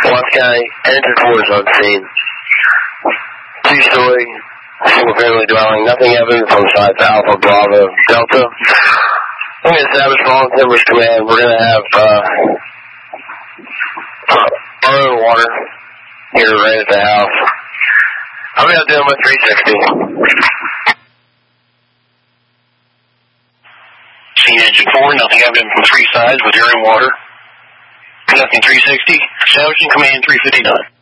Watts County, engine 4 is on scene. 2-story, single-family dwelling, nothing evident from sides Alpha, Bravo, Delta. I'm going to establish Fallen Timbers Command. We're going to have our own water here right at the house. I'm going to do my 360. Scene engine 4, nothing evident from 3 sides with your own water. Conducting 360, establishing command 359.